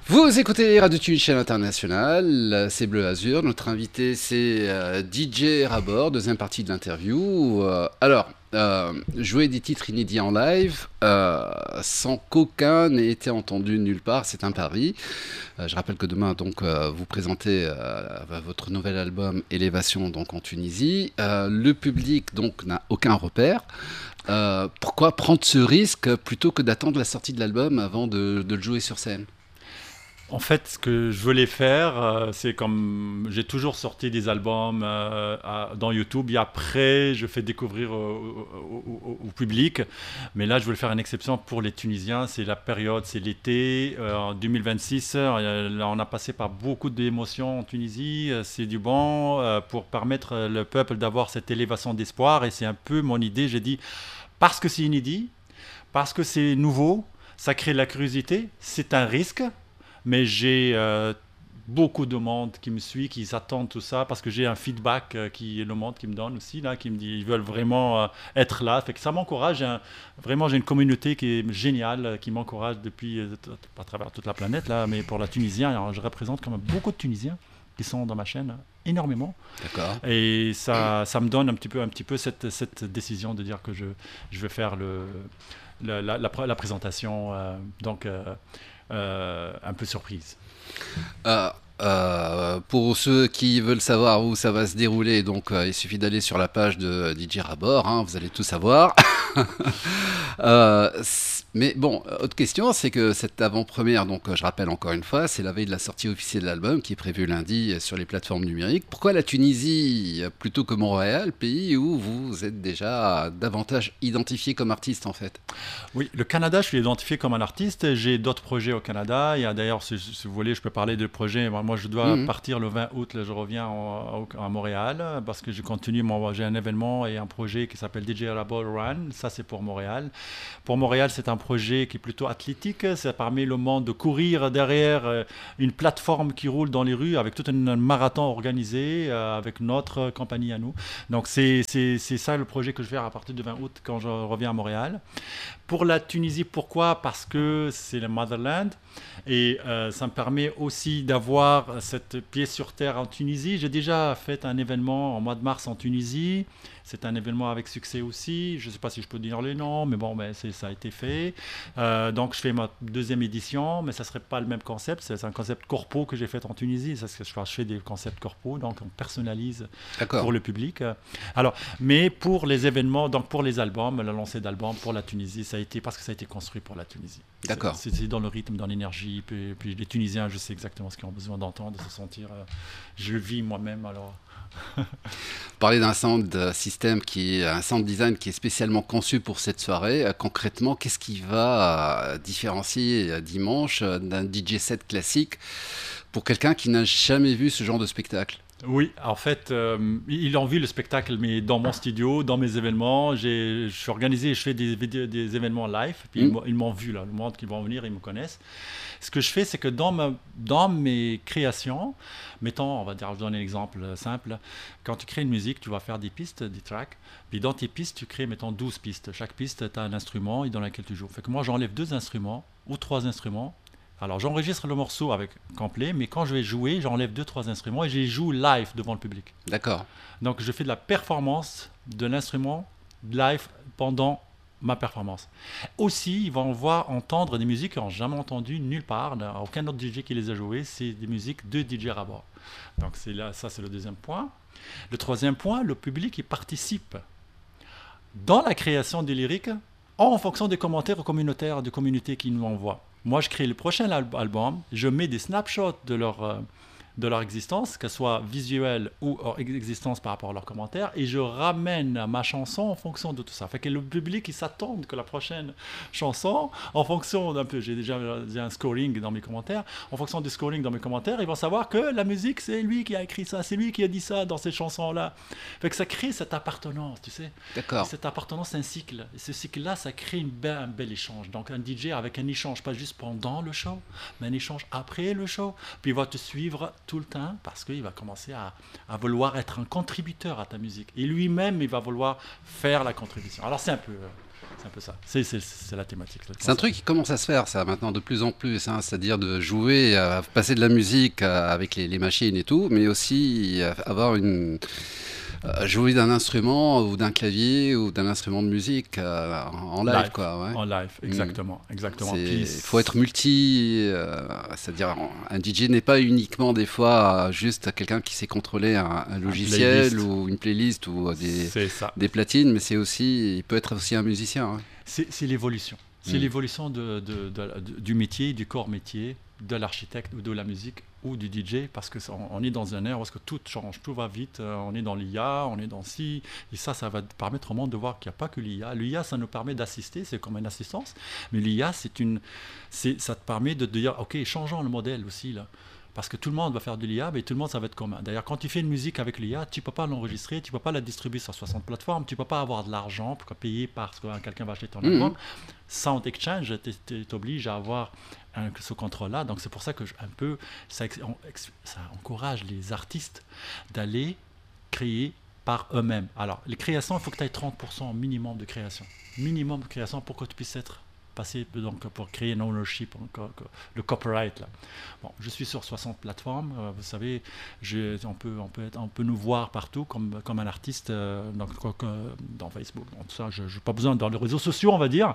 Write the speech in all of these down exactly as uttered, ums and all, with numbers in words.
Vous écoutez Radio Tune, chaîne internationale, c'est Bleu Azur. Notre invité, c'est euh, D J Rabor, deuxième partie de l'interview. Euh, alors, euh, jouer des titres inédits en live, euh, sans qu'aucun n'ait été entendu nulle part, c'est un pari. Euh, je rappelle que demain, donc, euh, vous présentez euh, votre nouvel album Élévation, donc en Tunisie. Euh, le public, donc, n'a aucun repère. Euh, pourquoi prendre ce risque plutôt que d'attendre la sortie de l'album avant de, de le jouer sur scène ? En fait, ce que je voulais faire, euh, c'est comme j'ai toujours sorti des albums euh, à, dans YouTube et après, je fais découvrir au, au, au, au public. Mais là, je voulais faire une exception pour les Tunisiens. C'est la période, c'est l'été. Euh, en deux mille vingt-six, euh, là, on a passé par beaucoup d'émotions en Tunisie. C'est du bon euh, pour permettre le peuple d'avoir cette élévation d'espoir. Et c'est un peu mon idée. J'ai dit, parce que c'est inédit, parce que c'est nouveau, ça crée de la curiosité, c'est un risque. Mais j'ai euh, beaucoup de monde qui me suit, qui s'attendent tout ça, parce que j'ai un feedback euh, qui le monde qui me donne aussi, là, qui me dit ils veulent vraiment euh, être là. Fait que ça m'encourage. Un, vraiment, j'ai une communauté qui est géniale, euh, qui m'encourage depuis euh, t- à travers toute la planète, là. Mais pour la Tunisie, alors, je représente quand même beaucoup de Tunisiens qui sont dans ma chaîne, énormément. D'accord. Et ça, ça me donne un petit peu, un petit peu cette, cette décision de dire que je, je vais faire le, le, la, la, la présentation. Euh, donc. Euh, Euh, un peu surprise. Euh, euh, pour ceux qui veulent savoir où ça va se dérouler, donc euh, il suffit d'aller sur la page de D J Rabor, hein, vous allez tout savoir. euh, mais bon, autre question, c'est que cette avant-première, donc je rappelle encore une fois, c'est la veille de la sortie officielle de l'album qui est prévue lundi sur les plateformes numériques. Pourquoi la Tunisie plutôt que Montréal, pays où vous êtes déjà davantage identifié comme artiste en fait? Oui, le Canada, je suis identifié comme un artiste. J'ai d'autres projets au Canada. Il y a d'ailleurs, si, si vous voulez, je peux parler de projets. Moi, je dois mmh. partir le vingt août. Là, je reviens en, en, à Montréal parce que je continue. Mon, j'ai un événement et un projet qui s'appelle D J Rabor Run. Ça, c'est pour Montréal. Pour Montréal, c'est un projet qui est plutôt athlétique. Ça permet le monde de courir derrière une plateforme qui roule dans les rues avec tout un marathon organisé euh, avec notre compagnie à nous. Donc, c'est, c'est, c'est ça le projet que je vais faire à partir du vingt août quand je reviens à Montréal. Pour la Tunisie, pourquoi ? Parce que c'est le motherland et euh, ça me permet aussi d'avoir cette pied sur terre en Tunisie. J'ai déjà fait un événement en mois de mars en Tunisie. C'est un événement avec succès aussi. Je ne sais pas si je peux dire les noms, mais bon, ben, c'est, ça a été fait. Euh, donc, je fais ma deuxième édition, mais ça ne serait pas le même concept. C'est un concept corpo que j'ai fait en Tunisie. Ça, je fais des concepts corpo, donc on personnalise D'accord. pour le public. Alors, mais pour les événements, donc pour les albums, la lancée d'albums pour la Tunisie, ça a été parce que ça a été construit pour la Tunisie. D'accord. C'est, c'est dans le rythme, dans l'énergie. Puis, puis les Tunisiens, je sais exactement ce qu'ils ont besoin d'entendre, de se sentir. Euh, je le vis moi-même, alors. Parler d'un sound system qui est un sound design qui est spécialement conçu pour cette soirée. Euh, concrètement, qu'est-ce qui va euh, différencier euh, dimanche euh, d'un D J set classique pour quelqu'un qui n'a jamais vu ce genre de spectacle? Oui, en fait, euh, ils ont vu le spectacle, mais dans mon studio, dans mes événements, j'ai, je suis organisé, je fais des, vidéos, des événements live, puis mmh. ils, ils m'ont vu, là, le monde qui vont venir, ils me connaissent. Ce que je fais, c'est que dans, ma, dans mes créations, mettons, on va dire, je donne un exemple simple, quand tu crées une musique, tu vas faire des pistes, des tracks, puis dans tes pistes, tu crées, mettons, douze pistes. Chaque piste, tu as un instrument dans lequel tu joues. Fait que moi, j'enlève deux instruments ou trois instruments. Alors, j'enregistre le morceau avec complet, mais quand je vais jouer, j'enlève deux, trois instruments et je les joue live devant le public. D'accord. Donc, je fais de la performance de l'instrument live pendant ma performance. Aussi, ils vont voir entendre des musiques qu'ils n'ont jamais entendues nulle part. Aucun autre D J qui les a jouées, c'est des musiques de D J Rabor. Donc, c'est là, ça, c'est le deuxième point. Le troisième point, le public, il participe dans la création des lyriques en fonction des commentaires communautaires, des communautés qui nous envoient. Moi, je crée le prochain album, je mets des snapshots de leur, euh, de leur existence, qu'elle soit visuelle ou existence par rapport à leurs commentaires, et je ramène ma chanson en fonction de tout ça. Fait que le public, il s'attend que la prochaine chanson, en fonction d'un peu, j'ai déjà j'ai un scoring dans mes commentaires, en fonction du scoring dans mes commentaires, ils vont savoir que la musique, c'est lui qui a écrit ça, c'est lui qui a dit ça dans ces chansons-là. Fait que ça crée cette appartenance, tu sais. D'accord. Et cette appartenance, c'est un cycle. Et ce cycle-là, ça crée une be- un bel échange. Donc un D J avec un échange, pas juste pendant le show, mais un échange après le show. Puis il va te suivre tout le temps parce qu'il va commencer à, à vouloir être un contributeur à ta musique. Et lui-même, il va vouloir faire la contribution. Alors c'est un peu... C'est un peu ça. C'est, c'est, c'est la thématique. C'est un truc qui commence à se faire, ça, maintenant, de plus en plus. Hein, c'est-à-dire de jouer, euh, passer de la musique euh, avec les, les machines et tout, mais aussi euh, avoir une... Euh, jouer d'un instrument ou d'un clavier ou d'un instrument de musique euh, en live, live, quoi. Ouais. En live, exactement. mmh. exactement. Il faut être multi, euh, c'est-à-dire un D J n'est pas uniquement des fois juste quelqu'un qui sait contrôler un, un logiciel un ou une playlist ou des, des platines, mais c'est aussi, il peut être aussi un musicien. Hein. C'est, c'est l'évolution. C'est mmh. l'évolution de, de, de, de, du métier, du corps métier, de l'architecte ou de la musique ou du D J, parce qu'on on est dans un ère où est-ce que tout change, tout va vite, euh, on est dans l'I A, on est dans ci, et ça, ça va permettre au monde de voir qu'il n'y a pas que l'I A. L'I A, ça nous permet d'assister, c'est comme une assistance, mais l'I A, c'est une, c'est, ça te permet de, de dire, ok, changeons le modèle aussi, là. Parce que tout le monde va faire de l'I A, mais tout le monde, ça va être commun. D'ailleurs, quand tu fais une musique avec l'I A, tu ne peux pas l'enregistrer, tu ne peux pas la distribuer sur soixante plateformes, tu ne peux pas avoir de l'argent pour payer parce que quelqu'un va acheter ton album. Mmh. Sound Exchange t'oblige à avoir un, ce contrôle-là. Donc, c'est pour ça que je, un peu, ça, ça encourage les artistes d'aller créer par eux-mêmes. Alors, les créations, il faut que tu aies trente pour cent minimum de création. Minimum de création pour que tu puisses être passer donc pour créer un ownership, le copyright là. Bon, je suis sur soixante plateformes, euh, vous savez, je, on peut on peut être, on peut nous voir partout comme comme un artiste euh, donc dans Facebook, donc ça, je n'ai pas besoin dans les réseaux sociaux, on va dire,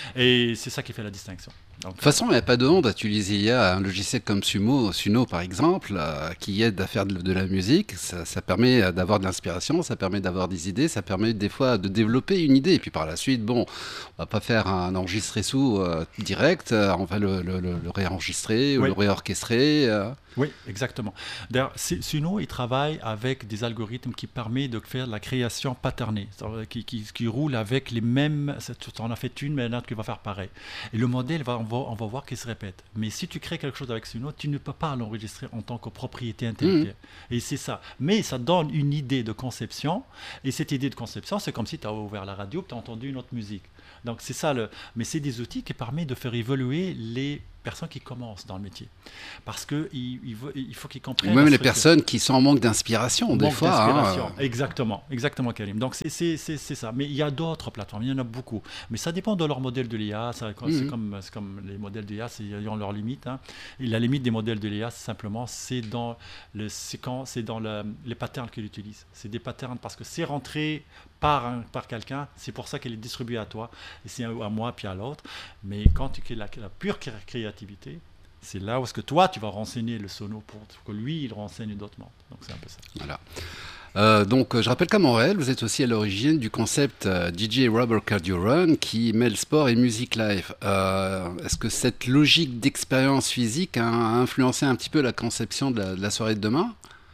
et c'est ça qui fait la distinction. Donc, de toute façon, il n'y a pas de honte à utiliser I A, un logiciel comme Sumo, Suno par exemple, euh, qui aide à faire de, de la musique. Ça, ça permet d'avoir de l'inspiration, ça permet d'avoir des idées, ça permet des fois de développer une idée. Et puis par la suite, bon, on va pas faire un enregistré sous euh, direct, euh, on va le, le, le, le réenregistrer ou oui. le réorchestrer. Euh. Oui, exactement. D'ailleurs, Suno, il travaille avec des algorithmes qui permettent de faire la création patternée, qui, qui, qui roule avec les mêmes. Tu en as fait une, mais l'autre qui va faire pareil. Et le modèle, va, on, va, on va voir qu'il se répète. Mais si tu crées quelque chose avec Suno, tu ne peux pas l'enregistrer en tant que propriété intellectuelle. Mmh. Et c'est ça. Mais ça donne une idée de conception. Et cette idée de conception, c'est comme si tu as ouvert la radio et tu as entendu une autre musique. Donc c'est ça. Le... Mais c'est des outils qui permettent de faire évoluer les personnes qui commencent dans le métier, parce que il, il, il faut qu'ils comprennent. Ou même les personnes qui sont en manque d'inspiration, des manque fois. D'inspiration. Hein. Exactement, exactement, Karim. Donc c'est, c'est, c'est, c'est ça. Mais il y a d'autres plateformes, il y en a beaucoup. Mais ça dépend de leur modèle de l'I A. Ça, c'est, mm-hmm. comme, c'est comme les modèles de l'I A, c'est, ils ont leurs limites. Hein. Et la limite des modèles de l'I A, c'est simplement, c'est dans le séquence, c'est dans le, les patterns qu'ils utilisent. C'est des patterns parce que c'est rentré par, un, par quelqu'un, c'est pour ça qu'elle est distribuée à toi, et c'est à moi puis à l'autre. Mais quand tu crées la, la pure créativité, c'est là où est-ce que toi tu vas renseigner le sono pour que lui il renseigne d'autres mondes. Donc c'est un peu ça. Voilà. Euh, donc je rappelle qu'à Montréal, vous êtes aussi à l'origine du concept euh, D J Rubber Cardio Run qui mêle sport et musique live. Euh, est-ce que cette logique d'expérience physique a, a influencé un petit peu la conception de la, de la soirée de demain ?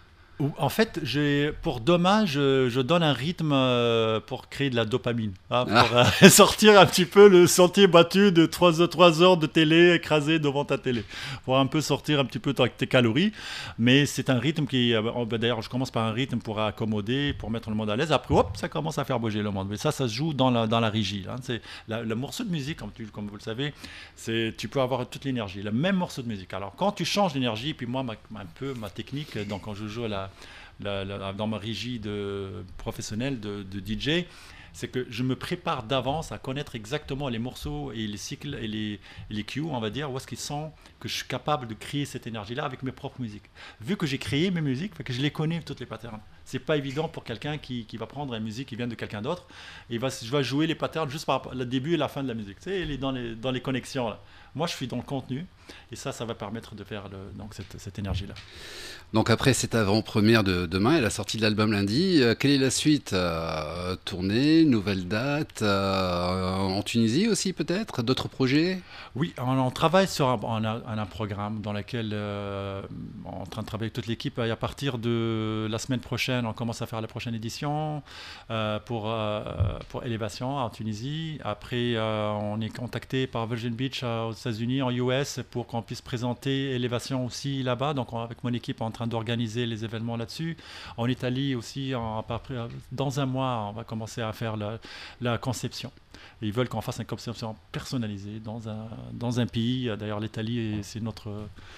En fait, j'ai, pour demain, je, je donne un rythme euh, pour créer de la dopamine, hein, pour ah. euh, sortir un petit peu le sentier battu de trois heures de télé écrasé devant ta télé, pour un peu sortir un petit peu tes calories. Mais c'est un rythme qui, euh, d'ailleurs, je commence par un rythme pour accommoder, pour mettre le monde à l'aise. Après, hop, ça commence à faire bouger le monde. Mais ça, ça se joue dans la, dans la régie. Hein. C'est la, le morceau de musique, comme, tu, comme vous le savez, c'est, tu peux avoir toute l'énergie, le même morceau de musique. Alors, quand tu changes d'énergie, puis moi, ma, un peu ma technique, donc quand je joue à la La, la, dans ma régie de, professionnelle de, de D J, c'est que je me prépare d'avance à connaître exactement les morceaux et les cycles et les, et les cues, on va dire, où est-ce qu'ils sont, que je suis capable de créer cette énergie-là avec mes propres musiques. Vu que j'ai créé mes musiques, que je les connais toutes les patterns. C'est pas évident pour quelqu'un qui, qui va prendre une musique qui vient de quelqu'un d'autre et va, je vais jouer les patterns juste par le début et la fin de la musique. Tu sais, il est dans les, dans les connexions là. Moi, je suis dans le contenu et ça, ça va permettre de faire le, donc cette, cette énergie-là. Donc après cette avant-première de demain et la sortie de l'album lundi, euh, quelle est la suite ? euh, Tournée, nouvelle date, euh, en Tunisie aussi peut-être ? D'autres projets ? Oui, on, on travaille sur un, on a, on a un programme dans lequel euh, on est en train de travailler avec toute l'équipe. Et à partir de la semaine prochaine, on commence à faire la prochaine édition euh, pour, euh, pour Élévation en Tunisie. Après, euh, on est contacté par Virgin Beach euh, aux États-Unis, en U S, pour qu'on puisse présenter Élévation aussi là-bas. Donc on, avec mon équipe, on est en train d'organiser les événements là-dessus. En Italie aussi, en, dans un mois, on va commencer à faire la, la conception. Et ils veulent qu'on fasse une conception personnalisée dans un, dans un pays. D'ailleurs, l'Italie, c'est notre,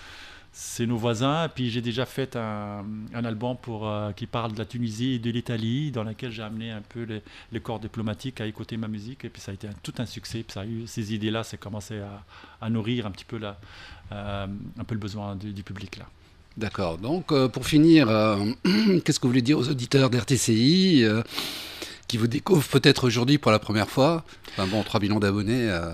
c'est nos voisins. Et puis j'ai déjà fait un, un album pour, euh, qui parle de la Tunisie et de l'Italie, dans lequel j'ai amené un peu les, les corps diplomatiques à écouter ma musique. Et puis ça a été un, tout un succès. Puis ça a eu, ces idées-là, c'est commencé à, à nourrir un petit peu, la, euh, un peu le besoin du, du public là. D'accord. Donc, euh, pour finir, euh, qu'est-ce que vous voulez dire aux auditeurs d'R T C I euh, qui vous découvrent peut-être aujourd'hui pour la première fois? Enfin bon, trois millions d'abonnés. Euh...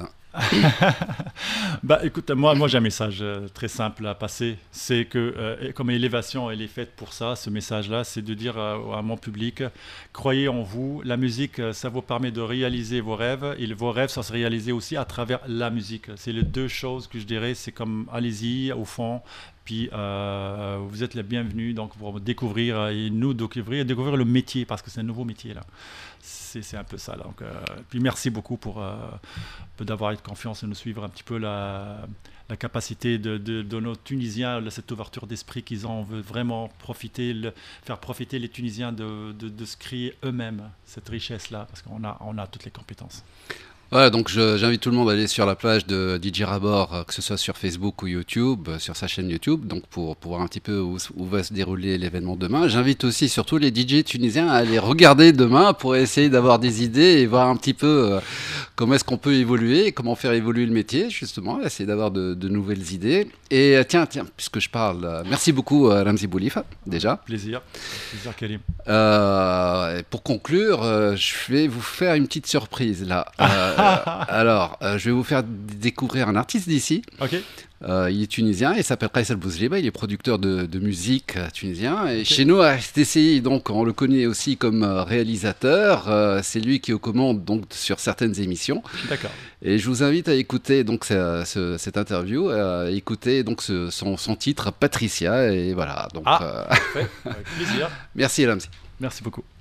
bah, écoute, moi, moi j'ai un message euh, très simple à passer. C'est que, euh, comme Élévation, elle est faite pour ça, ce message-là, c'est de dire à, à mon public, croyez en vous, la musique, ça vous permet de réaliser vos rêves, et vos rêves, ça se réaliser aussi à travers la musique. C'est les deux choses que je dirais, c'est comme, allez-y, au fond, puis euh, vous êtes les bienvenus donc pour découvrir et nous découvrir, découvrir le métier, parce que c'est un nouveau métier là. C'est, c'est un peu ça là. Donc, euh, puis merci beaucoup pour euh, d'avoir eu confiance et nous suivre un petit peu la, la capacité de, de, de nos Tunisiens, cette ouverture d'esprit qu'ils ont. On veut vraiment profiter, le, faire profiter les Tunisiens de, de, de se créer eux-mêmes cette richesse là, parce qu'on a, on a toutes les compétences. Voilà, donc je, j'invite tout le monde à aller sur la page de D J Rabor, que ce soit sur Facebook ou YouTube, sur sa chaîne YouTube, donc pour, pour voir un petit peu où, où va se dérouler l'événement demain. J'invite aussi surtout les D J tunisiens à aller regarder demain pour essayer d'avoir des idées et voir un petit peu euh, comment est-ce qu'on peut évoluer, comment faire évoluer le métier, justement, essayer d'avoir de, de nouvelles idées. Et euh, tiens, tiens, puisque je parle, euh, merci beaucoup euh, Ramzi Boulifa, déjà. Plaisir, plaisir Karim. Euh, pour conclure, euh, je vais vous faire une petite surprise là. Euh, alors, euh, je vais vous faire découvrir un artiste d'ici. Ok. Euh, il est tunisien, il s'appelle Kaysel Bouzliba, il est producteur de, de musique euh, tunisien. Et okay. Chez nous, à R T C I, donc, on le connaît aussi comme euh, réalisateur. Euh, c'est lui qui est aux commandes donc, sur certaines émissions. D'accord. Et je vous invite à écouter donc, ce, ce, cette interview, à écouter donc, ce, son, son titre, Patricia. Et voilà. Donc, ah, euh... avec plaisir. Merci, Ramzi. Merci beaucoup.